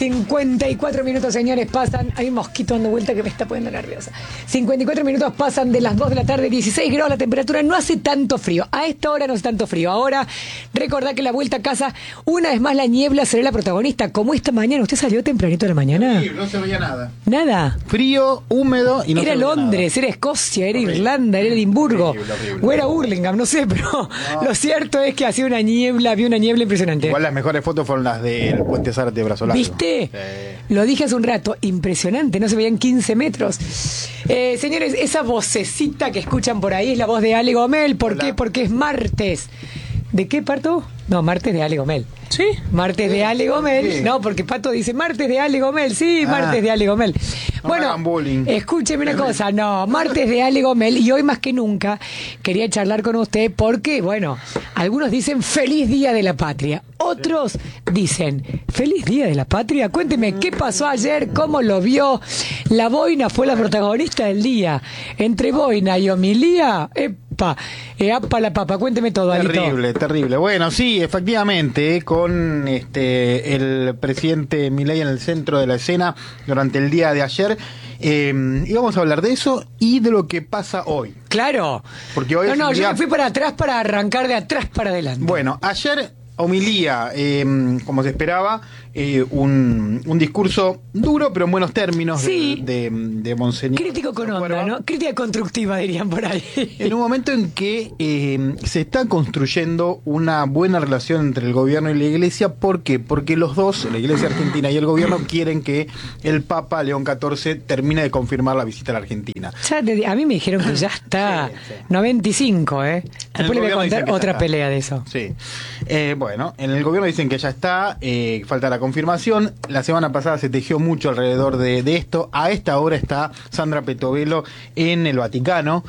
54 minutos, señores, pasan. Hay un mosquito dando vuelta que me está poniendo nerviosa. 54 minutos pasan de las 2 de la tarde, 16 grados la temperatura. No hace tanto frío. A esta hora no hace tanto frío. Ahora, recordad que la vuelta a casa, una vez más la niebla será la protagonista. Como esta mañana. ¿Usted salió tempranito de la mañana? Sí, no se veía nada. Nada. Frío, húmedo y no era se veía Londres, nada. era Escocia, era Irlanda, era Edimburgo. Horrible. O era Hurlingham, no sé, pero lo cierto es que hacía una niebla, había una niebla impresionante. Igual las mejores fotos fueron las del Puente Zárate de Brazo Largo. ¿Viste? Lo dije hace un rato, impresionante, no se veían 15 metros. Señores, esa vocecita que escuchan por ahí es la voz de Ale Gomel. ¿Por qué? Porque es martes. ¿De qué, Pato? No, martes de Ale Gomel. ¿Sí? Martes de Ale Gomel. Sí. No, porque Pato dice martes de Ale Gomel. Sí, martes de Ale Gomel. No Bueno, hagan bullying. escúcheme una cosa. No, martes de Ale Gomel. Y hoy más que nunca quería charlar con usted porque, bueno, algunos dicen feliz día de la patria. Otros dicen feliz día de la patria. Cuénteme, ¿qué pasó ayer? ¿Cómo lo vio? La boina fue la protagonista del día. Entre boina y homilía, epa, apa la papa. Cuénteme todo, Alito. Terrible. Bueno, sí, efectivamente, con el presidente Milei en el centro de la escena durante el día de ayer. Y vamos a hablar de eso y de lo que pasa hoy. Claro. Porque hoy es un yo día... me fui para atrás para arrancar de atrás para adelante. Bueno, ayer homilía, como se esperaba, un discurso duro, pero en buenos términos, sí, de Monseñor. Crítico con onda, ¿no? Crítica constructiva, dirían por ahí. En un momento en que se está construyendo una buena relación entre el gobierno y la iglesia. ¿Por qué? Porque los dos, la iglesia argentina y el gobierno, quieren que el Papa León XIV termine de confirmar la visita a la Argentina. A mí me dijeron que ya está. Sí. 95, ¿eh? Después le voy a contar otra pelea de eso. Sí. Bueno, en el gobierno dicen que ya está, falta la confirmación. La semana pasada se tejió mucho alrededor de esto. A esta hora está Sandra Petovelo en el Vaticano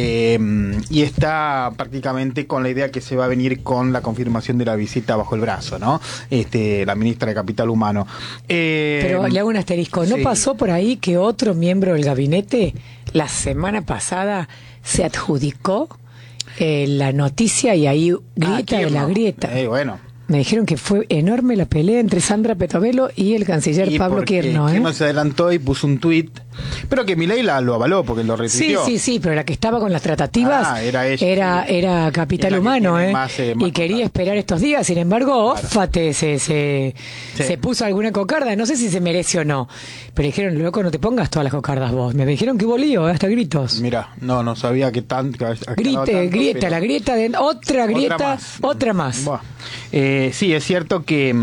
y está prácticamente con la idea que se va a venir con la confirmación de la visita bajo el brazo, ¿no? La ministra de Capital Humano. Pero le hago un asterisco. ¿No sí. pasó por ahí que otro miembro del gabinete la semana pasada se adjudicó la noticia y ahí grieta de la grieta? Bueno. Me dijeron que fue enorme la pelea entre Sandra Petovelo y el canciller Pablo Kirno. Kirno se adelantó y puso un tuit, pero que Milei lo avaló porque lo retuiteó. Sí, pero la que estaba con las tratativas era ella, era Capital Humano, más y quería esperar estos días. Sin embargo, claro. ófate, se puso alguna cocarda. No sé si se merece o no, pero dijeron, loco, no te pongas todas las cocardas vos. Me dijeron que hubo lío, hasta gritos. Mira, no sabía que tanto. Grieta, pero la grieta de otra grieta, otra más. Sí, es cierto que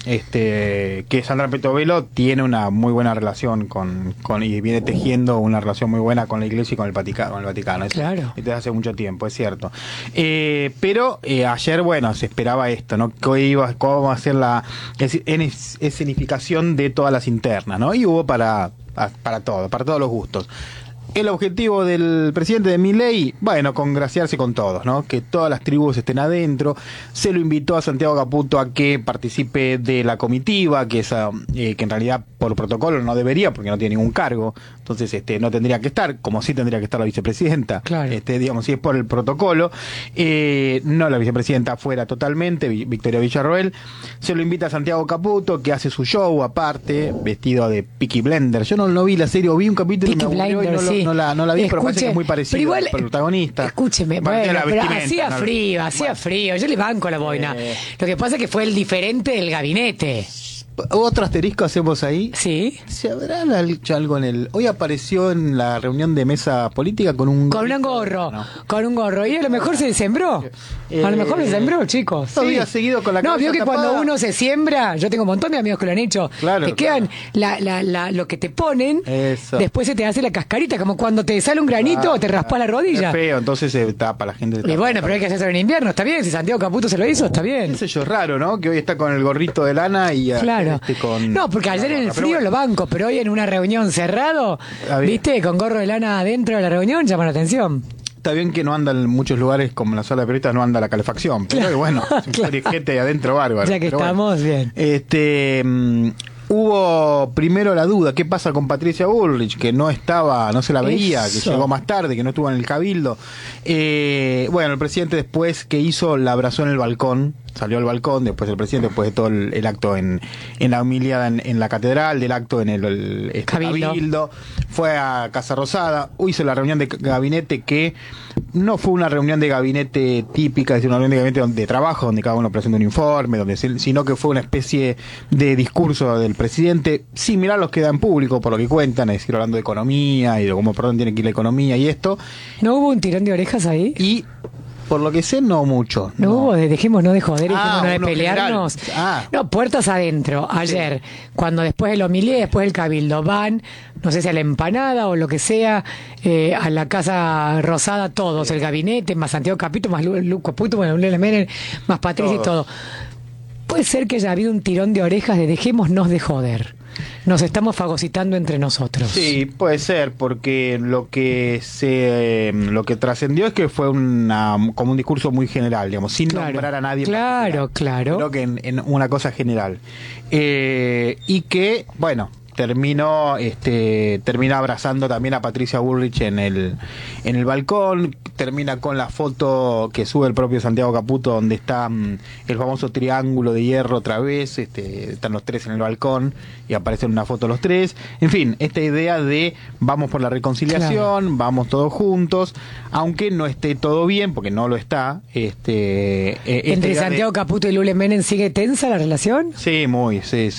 Sandra Petovelo tiene una muy buena relación y viene tejiendo una relación muy buena con la Iglesia y con el Vaticano. Claro. Desde hace mucho tiempo, es cierto. Pero ayer, bueno, se esperaba esto, ¿no? Cómo va a ser la escenificación de todas las internas, ¿no? Y hubo para todos los gustos. El objetivo del presidente de Milei, bueno, congraciarse con todos, ¿no? Que todas las tribus estén adentro. Se lo invitó a Santiago Caputo a que participe de la comitiva, que en realidad por protocolo no debería, porque no tiene ningún cargo. Entonces, no tendría que estar, como sí tendría que estar la vicepresidenta. Claro. Digamos, si es por el protocolo. No, la vicepresidenta fuera totalmente, Victoria Villarroel. Se lo invita a Santiago Caputo, que hace su show aparte, vestido de Peaky Blinders. Yo no vi la serie, o vi un capítulo Peaky y me aburrió y sí. no la vi, pero parece que es muy parecido igual, al protagonista. Escúcheme, bueno, pero hacía frío, yo le banco la boina. Lo que pasa es que fue el diferente del gabinete. Otro asterisco hacemos ahí. Sí. ¿Se habrá hecho algo en el...? Hoy apareció en la reunión de mesa política con un gorro. No. Con un gorro. Y a lo mejor se sembró. A lo mejor se sembró, chicos. Sí. Había seguido con la cabeza vio que tapada. cuando uno se siembra, yo tengo un montón de amigos que lo han hecho, claro, te quedan lo que te ponen, eso. Después se te hace la cascarita, como cuando te sale un granito, te raspa la rodilla. Es feo, entonces se tapa la gente. Y bueno, pero hay que hacerlo en invierno, está bien. Si Santiago Caputo se lo hizo, está bien. Qué sé yo, raro, ¿no? Que hoy está con el gorrito de lana y... Claro. Con... No, porque ayer en el frío lo banco, pero hoy en una reunión cerrado, ¿viste? Con gorro de lana adentro de la reunión, llama la atención. Está bien que no anda en muchos lugares, como en la sala de periodistas, no anda la calefacción. Pero bueno, gente adentro bárbaro. Ya que pero estamos bien. Hubo primero la duda, ¿qué pasa con Patricia Bullrich? Que no se la veía, que llegó más tarde, que no estuvo en el cabildo. Bueno, el presidente después que hizo, la abrazó en el balcón, salió al balcón, después el presidente, después de todo el acto en la humildad en la catedral, del acto en el Cabildo, fue a Casa Rosada, hizo la reunión de gabinete que no fue una reunión de gabinete típica, es decir, una reunión de gabinete de trabajo, donde cada uno presenta un informe, sino que fue una especie de discurso del presidente, similar a los que da en público, por lo que cuentan, es decir, hablando de economía y de cómo perdón tiene que ir la economía y esto. ¿No hubo un tirón de orejas ahí? Y por lo que sé, no mucho. No hubo, dejémonos de joder, dejémonos de pelearnos. Ah. No, puertas adentro. Ayer, cuando después del homilía y después del cabildo van, no sé si a la empanada o lo que sea, a la Casa Rosada, todos, el gabinete, más Santiago Capito, más Luco Puto, más Lula Menem, más Patricia y todo. Puede ser que haya habido un tirón de orejas de dejémonos de joder. Nos estamos fagocitando entre nosotros. Sí, puede ser, porque lo que trascendió es que fue como un discurso muy general, digamos, sin nombrar a nadie. Claro. Creo que en una cosa general. Y que, bueno, termina abrazando también a Patricia Bullrich en el balcón, termina con la foto que sube el propio Santiago Caputo, donde está el famoso triángulo de hierro otra vez, están los tres en el balcón y aparecen una foto los tres. En fin, esta idea de vamos por la reconciliación, vamos todos juntos, aunque no esté todo bien, porque no lo está. ¿Entre Santiago Caputo y Lula Menem sigue tensa la relación? Sí, muy, sí.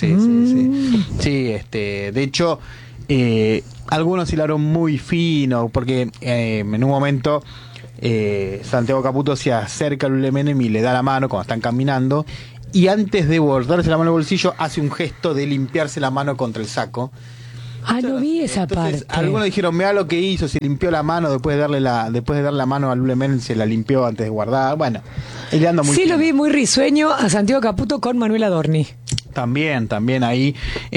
Sí, de hecho, algunos hilaron muy fino, porque en un momento Santiago Caputo se acerca a Lula Menem y le da la mano cuando están caminando, y antes de bordarse la mano en el bolsillo hace un gesto de limpiarse la mano contra el saco. No vi esa parte. Algunos dijeron, mira lo que hizo, se limpió la mano después de darle la mano a Lula Menem, se la limpió antes de guardar. Bueno, hileando muy fino. Lo vi muy risueño a Santiago Caputo con Manuel Adorni. También ahí,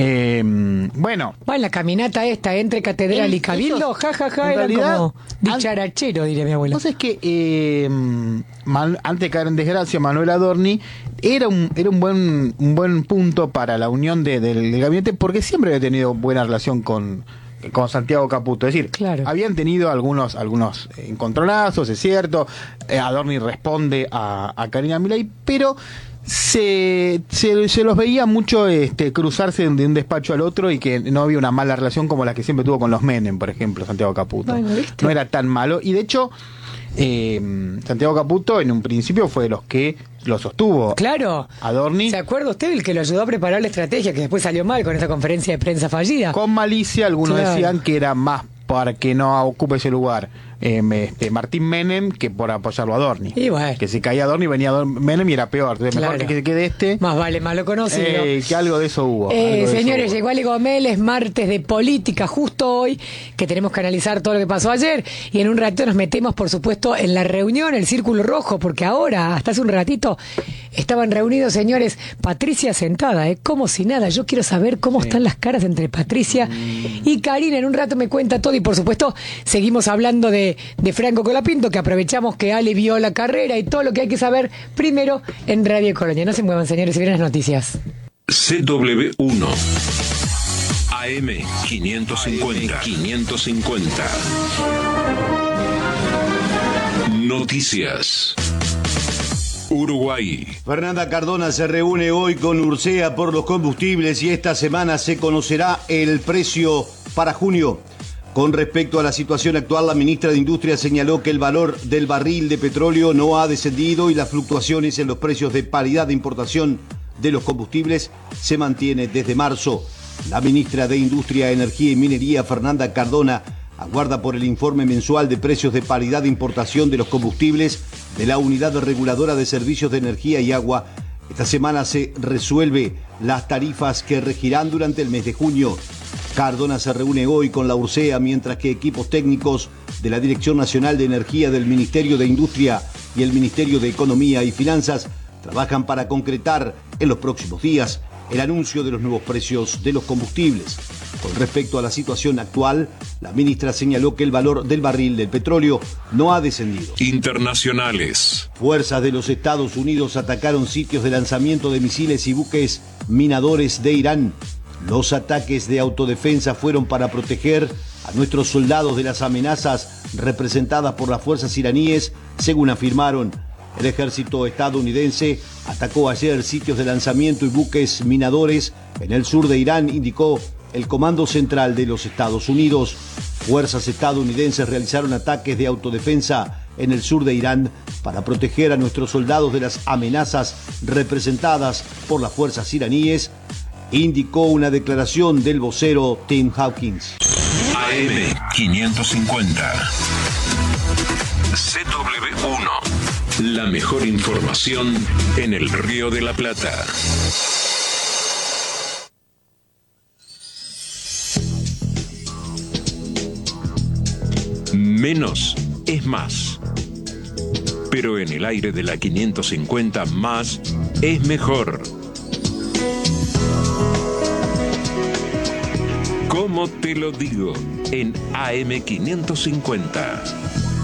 bueno. La caminata esta entre catedral y cabildo, jajaja, era como dicharachero, diría mi abuela. Entonces que antes de caer en desgracia, Manuel Adorni era un buen punto para la unión del gabinete, porque siempre había tenido buena relación con Santiago Caputo, es decir, habían tenido algunos encontronazos, es cierto. Adorni responde a Karina Milei, pero se los veía mucho cruzarse de un despacho al otro, y que no había una mala relación como la que siempre tuvo con los Menem, por ejemplo, Santiago Caputo. No era tan malo, y de hecho Santiago Caputo en un principio fue de los que lo sostuvo. Claro. Adorni. ¿Se acuerda usted el que lo ayudó a preparar la estrategia que después salió mal con esa conferencia de prensa fallida? Con malicia, algunos decían que era más para que no ocupe ese lugar Martín Menem que por apoyarlo a Adorni. Y bueno. Que si caía Adorni venía Menem y era peor. Entonces, mejor que se quede Más vale malo conocido. Que algo de eso hubo. Señores, llegó Ali Gomel, es martes de política, justo hoy, que tenemos que analizar todo lo que pasó ayer. Y en un ratito nos metemos, por supuesto, en la reunión, el Círculo Rojo, porque ahora, hasta hace un ratito, estaban reunidos, señores, Patricia sentada, como si nada. Yo quiero saber cómo están las caras entre Patricia y Karina. En un rato me cuenta todo, y por supuesto, seguimos hablando de Franco Colapinto, que aprovechamos que Ale vio la carrera y todo lo que hay que saber primero en Radio Colonia. No se muevan, señores, y vienen las noticias. CW1 AM 550. Noticias. Uruguay. Fernanda Cardona se reúne hoy con Ursea por los combustibles, y esta semana se conocerá el precio para junio. Con respecto a la situación actual, la ministra de Industria señaló que el valor del barril de petróleo no ha descendido y las fluctuaciones en los precios de paridad de importación de los combustibles se mantiene desde marzo. La ministra de Industria, Energía y Minería, Fernanda Cardona, aguarda por el informe mensual de precios de paridad de importación de los combustibles de la Unidad Reguladora de Servicios de Energía y Agua. Esta semana se resuelve las tarifas que regirán durante el mes de junio. Cardona se reúne hoy con la Ursea, mientras que equipos técnicos de la Dirección Nacional de Energía, del Ministerio de Industria y el Ministerio de Economía y Finanzas trabajan para concretar en los próximos días el anuncio de los nuevos precios de los combustibles. Con respecto a la situación actual, la ministra señaló que el valor del barril del petróleo no ha descendido. Internacionales. Fuerzas de los Estados Unidos atacaron sitios de lanzamiento de misiles y buques minadores de Irán. Los ataques de autodefensa fueron para proteger a nuestros soldados de las amenazas representadas por las fuerzas iraníes, según afirmaron. El ejército estadounidense atacó ayer sitios de lanzamiento y buques minadores en el sur de Irán, indicó el Comando Central de los Estados Unidos. Fuerzas estadounidenses realizaron ataques de autodefensa en el sur de Irán para proteger a nuestros soldados de las amenazas representadas por las fuerzas iraníes, indicó una declaración del vocero Tim Hawkins. AM 550. CW1. La mejor información en el Río de la Plata. Menos es más. Pero en el aire de la 550, más es mejor. ¿Cómo te lo digo? En AM 550.